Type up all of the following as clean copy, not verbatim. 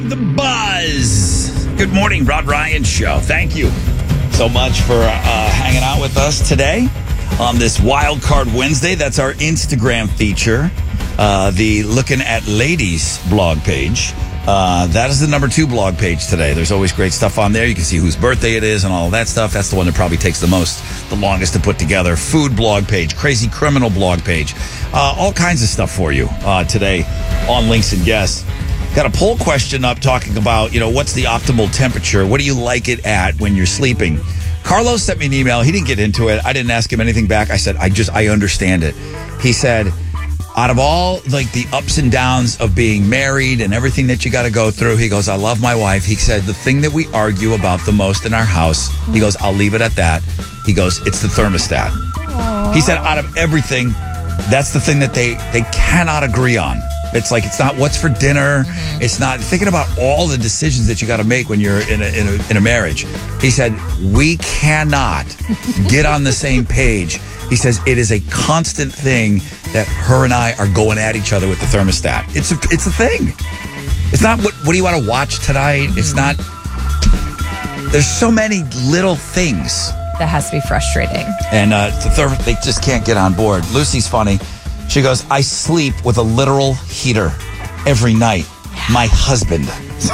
The Buzz. Good morning, Rod Ryan Show. Thank you so much for hanging out with us today on this Wild Card Wednesday. That's our Instagram feature, the Looking at Ladies blog page. That is the number 2 blog page today. There's always great stuff on there. You can see whose birthday it is and all of that stuff. That's the one that probably takes the longest to put together. Food blog page, crazy criminal blog page, all kinds of stuff for you today on Links and Guests. Got a poll question up talking about, what's the optimal temperature? What do you like it at when you're sleeping? Carlos sent me an email. He didn't get into it. I didn't ask him anything back. I said, I understand it. He said, out of all the ups and downs of being married and everything that you got to go through, he goes, I love my wife. He said, the thing that we argue about the most in our house, he goes, I'll leave it at that. He goes, it's the thermostat. Aww. He said, out of everything, that's the thing that they cannot agree on. It's not what's for dinner. Mm-hmm. It's not thinking about all the decisions that you got to make when you're in a marriage. He said, we cannot get on the same page. He says it is a constant thing that her and I are going at each other with the thermostat. It's a thing. It's not what do you want to watch tonight? Mm-hmm. It's not. There's so many little things. That has to be frustrating. And they just can't get on board. Lucy's funny. She goes, I sleep with a literal heater every night. My husband.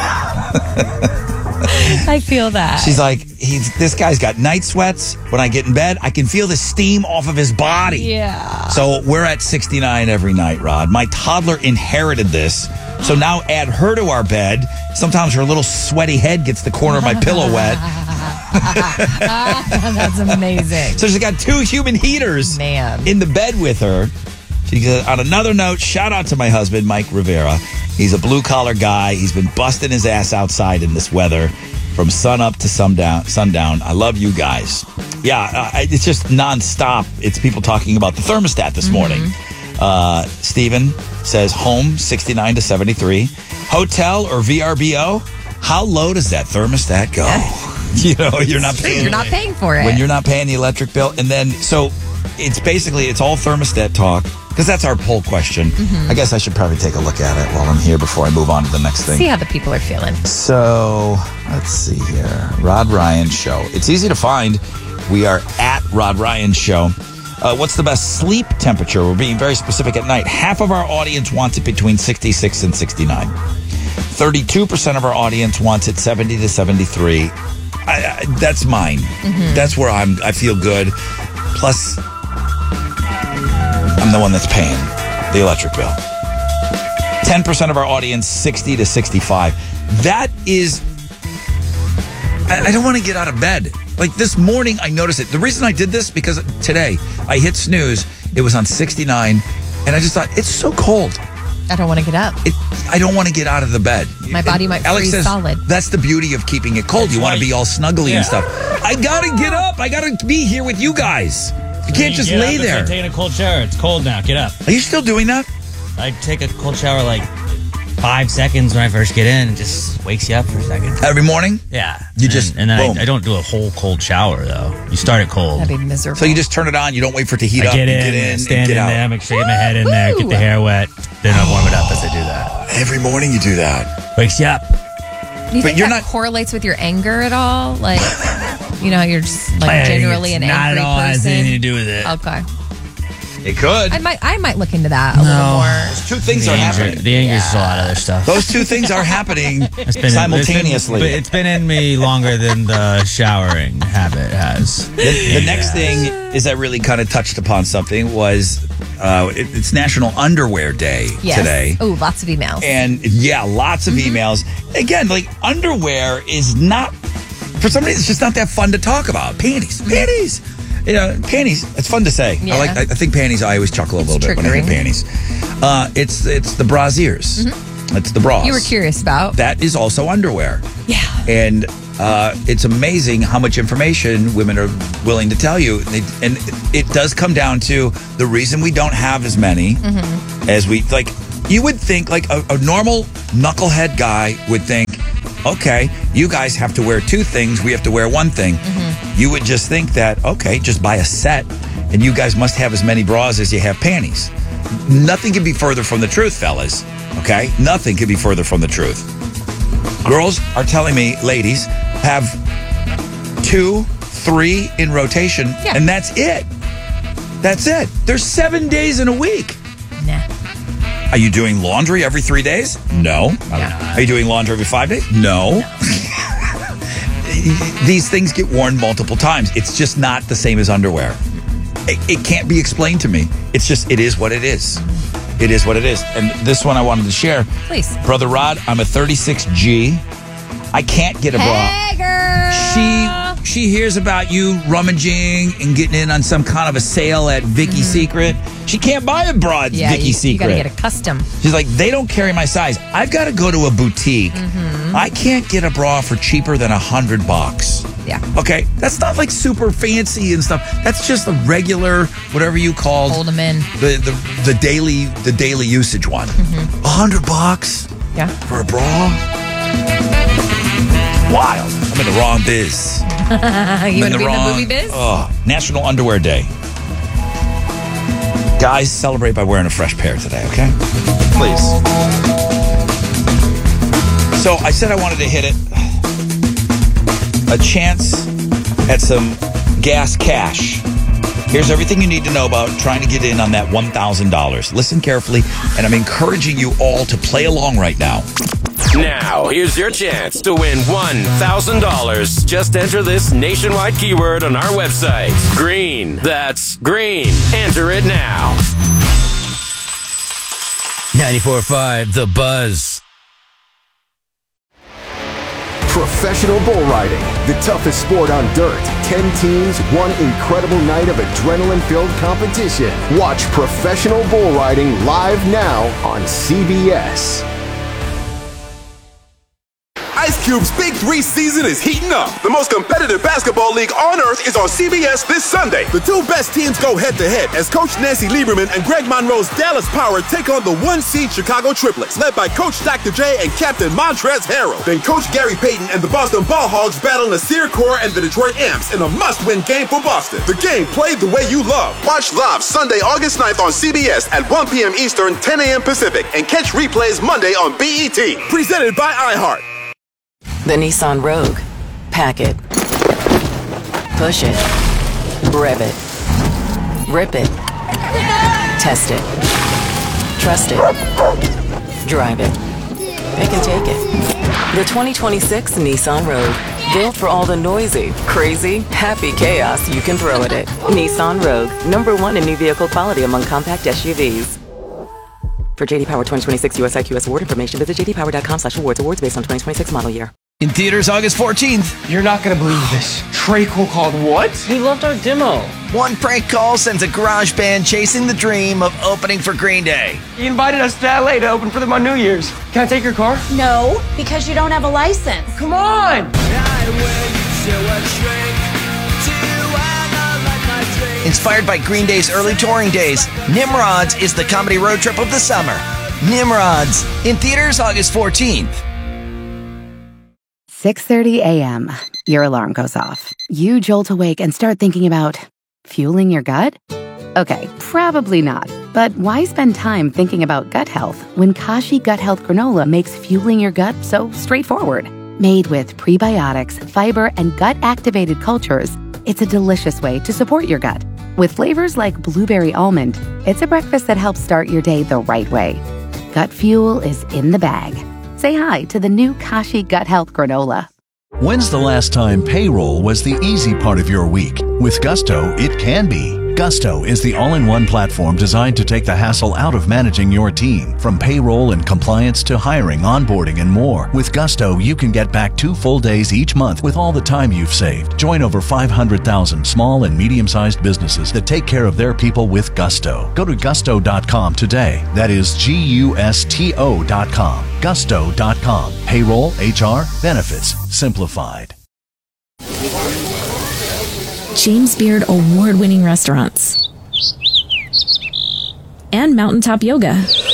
I feel that. She's like, this guy's got night sweats. When I get in bed, I can feel the steam off of his body. Yeah. So we're at 69 every night, Rod. My toddler inherited this. So now add her to our bed. Sometimes her little sweaty head gets the corner of my pillow wet. That's amazing. So she's got 2 human heaters in the bed with her. She said, on another note, shout out to my husband, Mike Rivera. He's a blue-collar guy. He's been busting his ass outside in this weather from sun up to sundown. I love you guys. Yeah, it's just nonstop. It's people talking about the thermostat this morning. Steven says home, 69 to 73. Hotel or VRBO, how low does that thermostat go? You're not paying. You're not paying for it. When you're not paying the electric bill. And then, so it's all thermostat talk. Because that's our poll question. Mm-hmm. I guess I should probably take a look at it while I'm here before I move on to the next thing. See how the people are feeling. So, let's see here. Rod Ryan Show. It's easy to find. We are at Rod Ryan Show. What's the best sleep temperature? We're being very specific at night. Half of our audience wants it between 66 and 69. 32% of our audience wants it 70 to 73. That's mine. Mm-hmm. That's where I feel good. Plus, I'm the one that's paying the electric bill. 10% of our audience, 60 to 65. That is, I don't want to get out of bed. This morning, I noticed it. The reason I did this, because today, I hit snooze. It was on 69, and I just thought, it's so cold. I don't want to get up. I don't want to get out of the bed. My body might Alex freeze says, solid. That's the beauty of keeping it cold. You want to be all snuggly and stuff. I got to get up. I got to be here with you guys. You can't just lay there. Taking a cold shower. It's cold now. Get up. Are you still doing that? I take a cold shower 5 seconds when I first get in. It just wakes you up for a second. Every morning? Yeah. And then I don't do a whole cold shower, though. You start it cold. That'd be miserable. So you just turn it on. You don't wait for it to heat up. Get in, in, stand and get in out. there, make sure I get my head in there, get the hair wet. Then I warm it up as I do that. Every morning you do that. Wakes you up. Do you think that correlates with your anger at all? You're just generally an angry person. Not at all has anything to do with it. Okay. It could. I might look into that a little more. Those 2 things are happening. The anger is a lot of other stuff. Those 2 things are happening simultaneously. It's been in me longer than the showering habit has. The next thing is that really kind of touched upon something was it's National Underwear Day today. Oh, lots of emails. And lots of emails. Again, underwear is not, for some reason, it's just not that fun to talk about. Panties. Panties. It's fun to say. Yeah. I think panties. I always chuckle a little bit when I hear panties. It's the brasiers. Mm-hmm. It's the bras. You were curious about. That is also underwear. Yeah. And it's amazing how much information women are willing to tell you. And it does come down to the reason we don't have as many as we like. You would think a normal knucklehead guy would think, okay, you guys have to wear 2 things. We have to wear 1 thing. Mm-hmm. You would just think that, okay, just buy a set and you guys must have as many bras as you have panties. Nothing could be further from the truth, fellas. Okay? Nothing could be further from the truth. Girls are telling me, ladies, have 2, 3 in rotation, and that's it. That's it. There's 7 days in a week. Nah. Are you doing laundry every 3 days? No. Are you doing laundry every 5 days? No. These things get worn multiple times. It's just not the same as underwear. It can't be explained to me. It's just, it is what it is. It is what it is. And this one I wanted to share. Please. Brother Rod, I'm a 36G. I can't get a bra. Hey, girl. She hears about you rummaging and getting in on some kind of a sale at Vicky's Secret. She can't buy a bra at Vicky's Secret. You got to get a custom. She's like, they don't carry my size. I've got to go to a boutique. I can't get a bra for cheaper than $100. Yeah. Okay, that's not like super fancy and stuff. That's just a regular, whatever you call, Hold them in. the daily usage one. $100. Yeah. For a bra. Wild. I'm in the wrong biz. You want to be in the movie biz? Oh, National Underwear Day. Guys, celebrate by wearing a fresh pair today, okay? Please. So I said I wanted to hit it. A chance at some gas cash. Here's everything you need to know about trying to get in on that $1,000. Listen carefully, and I'm encouraging you all to play along right now. Now, here's your chance to win $1,000. Just enter this nationwide keyword on our website. Green. That's green. Enter it now. 94.5 The Buzz. Professional bull riding, the toughest sport on dirt. 10 teams, one incredible night of adrenaline-filled competition. Watch professional bull riding live now on CBS. Ice Cube's Big 3 season is heating up. The most competitive basketball league on earth is on CBS this Sunday. The two best teams go head-to-head as Coach Nancy Lieberman and Greg Monroe's Dallas Power take on the 1-seed Chicago Triplets, led by Coach Dr. J and Captain Montrezl Harrell. Then Coach Gary Payton and the Boston Ball Hogs battle Nasir Kaur and the Detroit Amps in a must-win game for Boston. The game played the way you love. Watch live Sunday, August 9th on CBS at 1 p.m. Eastern, 10 a.m. Pacific, and catch replays Monday on BET. Presented by iHeart. The Nissan Rogue. Pack it. Push it. Rev it. Rip it. Test it. Trust it. Drive it. Pick and take it. The 2026 Nissan Rogue. Built for all the noisy, crazy, happy chaos you can throw at it. Nissan Rogue. #1 in new vehicle quality among compact SUVs. For JD Power 2026 US IQS award information, visit jdpower.com/awards. Awards based on 2026 model year. In theaters August 14th. You're not going to believe this. Trey Cole called what? He loved our demo. One prank call sends a garage band chasing the dream of opening for Green Day. He invited us to LA to open for them on New Year's. Can I take your car? No, because you don't have a license. Come on! Inspired by Green Day's early touring days, Nimrods is the comedy road trip of the summer. Nimrods, in theaters August 14th. 6:30 a.m. Your alarm goes off. You jolt awake and start thinking about fueling your gut? Okay, probably not. But why spend time thinking about gut health when Kashi Gut Health Granola makes fueling your gut so straightforward? Made with prebiotics, fiber, and gut-activated cultures, it's a delicious way to support your gut. With flavors like blueberry almond, it's a breakfast that helps start your day the right way. Gut fuel is in the bag. Say hi to the new Kashi Gut Health Granola. When's the last time payroll was the easy part of your week? With Gusto, it can be. Gusto is the all-in-one platform designed to take the hassle out of managing your team. From payroll and compliance to hiring, onboarding, and more. With Gusto, you can get back 2 full days each month with all the time you've saved. Join over 500,000 small and medium-sized businesses that take care of their people with Gusto. Go to gusto.com today. That is GUSTO.com. Gusto.com. Payroll, HR, benefits, simplified. James Beard award-winning restaurants, and mountaintop yoga.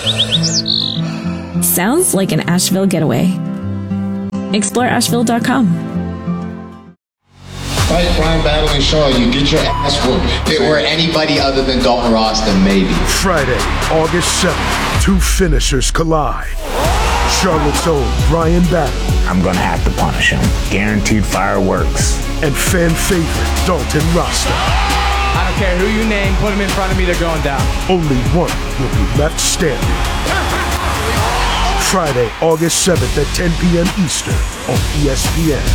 Sounds like an Asheville getaway. Explore Asheville.com. Fight crime, battling Shaw, you get your ass whooped. If it were anybody other than Dalton Ross, then maybe. Friday, August 7th, 2 finishers collide. Charlotte's own Brian Battle. I'm gonna have to punish him. Guaranteed fireworks. And fan favorite Dalton Rasta. I don't care who you name, put him in front of me, they're going down. Only one will be left standing. Friday, August 7th at 10 p.m. Eastern on ESPN.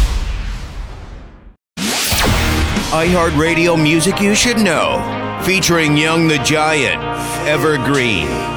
iHeartRadio music you should know. Featuring Young the Giant, Evergreen.